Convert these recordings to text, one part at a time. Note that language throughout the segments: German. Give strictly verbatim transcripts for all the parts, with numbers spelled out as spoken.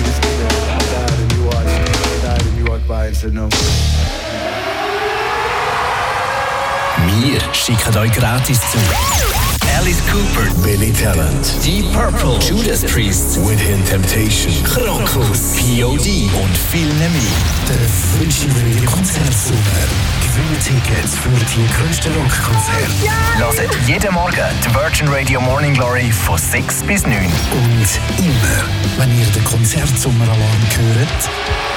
Wir schicken euch gratis zu. Alice Cooper, Billy Talent, Deep Purple, Judas Priest, Within Temptation, Krokus, P O D und viel mehr. Der Virgin Radio Konzertsommer. Gewinne Tickets für die grössten Rockkonzerte. Ja! Hört jeden Morgen die Virgin Radio Morning Glory von sechs bis neun. Und immer, wenn ihr den Konzertsommer-Alarm hört,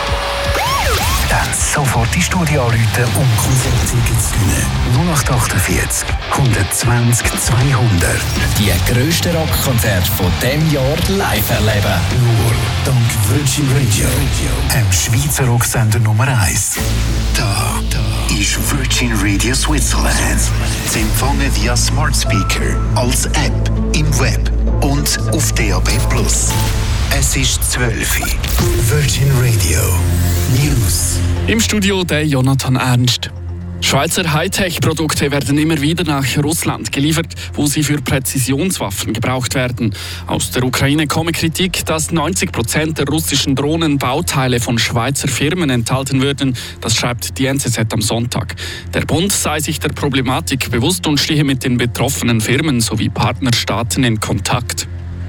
dann sofort die Studio anrufen, um Konzerttickets zu gewinnen. null acht achtundvierzig, hundertzwanzig, zweihundert. Die grössten Rockkonzerte von diesem Jahr live erleben. Nur dank Virgin Radio, einem Schweizer Rocksender Nummer eins. Da, da ist Virgin Radio Switzerland. Sie empfangen via Smart Speaker, als App, im Web und auf D A B plus. Es ist zwölf Uhr. Virgin Radio News. Im Studio der Jonathan Ernst. Schweizer Hightech-Produkte werden immer wieder nach Russland geliefert, wo sie für Präzisionswaffen gebraucht werden. Aus der Ukraine komme Kritik, dass neunzig Prozent der russischen Drohnen Bauteile von Schweizer Firmen enthalten würden. Das schreibt die N Z Z am Sonntag. Der Bund sei sich der Problematik bewusst und stehe mit den betroffenen Firmen sowie Partnerstaaten in Kontakt.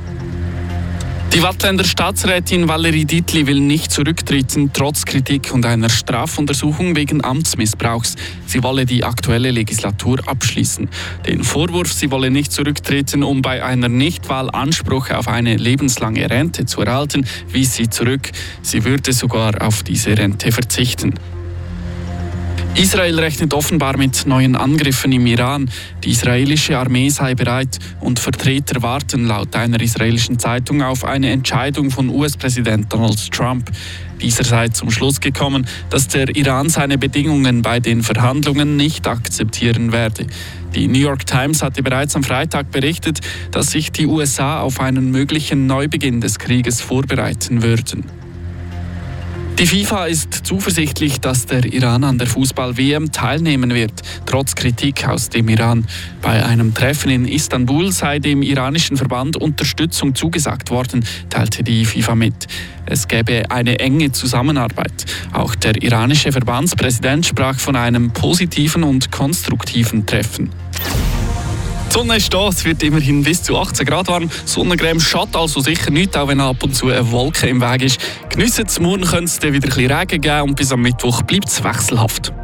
Die Waadtländer Staatsrätin Valerie Dietli will nicht zurücktreten, trotz Kritik und einer Strafuntersuchung wegen Amtsmissbrauchs. Sie wolle die aktuelle Legislatur abschließen. Den Vorwurf, sie wolle nicht zurücktreten, um bei einer Nichtwahl Anspruch auf eine lebenslange Rente zu erhalten, wies sie zurück. Sie würde sogar auf diese Rente verzichten. Israel rechnet offenbar mit neuen Angriffen im Iran. Die israelische Armee sei bereit und Vertreter warten laut einer israelischen Zeitung auf eine Entscheidung von U S-Präsident Donald Trump. Dieser sei zum Schluss gekommen, dass der Iran seine Bedingungen bei den Verhandlungen nicht akzeptieren werde. Die New York Times hatte bereits am Freitag berichtet, dass sich die U S A auf einen möglichen Neubeginn des Krieges vorbereiten würden. Die FIFA ist zuversichtlich, dass der Iran an der Fußball-W M teilnehmen wird, trotz Kritik aus dem Iran. Bei einem Treffen in Istanbul sei dem iranischen Verband Unterstützung zugesagt worden, teilte die FIFA mit. Es gäbe eine enge Zusammenarbeit. Auch der iranische Verbandspräsident sprach von einem positiven und konstruktiven Treffen. Die Sonne ist da, es wird immerhin bis zu achtzehn Grad warm. Sonnencreme schadet also sicher nicht, auch wenn ab und zu eine Wolke im Weg ist. Geniessen es, morgen könnte es dann wieder ein bisschen Regen geben und bis am Mittwoch bleibt es wechselhaft.